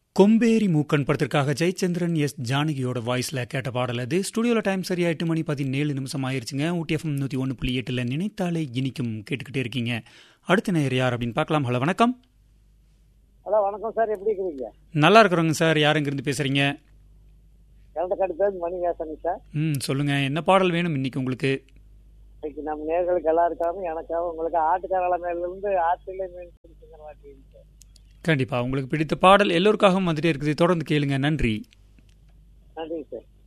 கொம்பேரி மூக்கன் படத்திற்காக ஜெயச்சந்திரன் எஸ் ஜானகியோட வாய்ஸ்ல கேட்ட பாடல் அது. ஸ்டுடியோல டைம் சரியா 8:17 ஆயிருச்சுங்க. ஊட்டிஎஃப்எம் 101.8 நினைத்தாலே இனிக்கும் கேட்டுக்கிட்டே இருக்கீங்க. அடுத்த நேயர் யார் அப்படின்னு பார்க்கலாம். ஹலோ, வணக்கம். ஹலோ, வணக்கம் சார். எப்படி இருக்கிறீங்க? நல்லா இருக்கிறோங்க சார். யார் எங்கிருந்து பேசுறீங்க? மணி பேசுறேங்க சார். சொல்லுங்க, என்ன பாடல் வேணும் இன்னைக்கு உங்களுக்கு? இன்னைக்கு நம்ம நேர்களுக்கு எல்லாருக்காகவும் எனக்காகவும் உங்களுக்கு ஆட்டுக்காரல மேல இருந்து ஆற்றுல மீன் பிடிச்சுங்கிற வாட்டி சார். கண்டிப்பா உங்களுக்கு பிடித்த பாடல் எல்லோருக்காகவும் வந்துட்டே இருக்குது. தொடர்ந்து கேளுங்க. நன்றி. நன்றி சார்.